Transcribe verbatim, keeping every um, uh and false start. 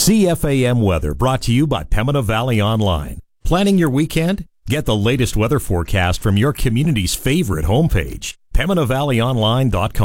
C F A M weather brought to you by Pembina Valley Online. Planning your weekend? Get the latest weather forecast from your community's favorite homepage, pembina valley online dot com.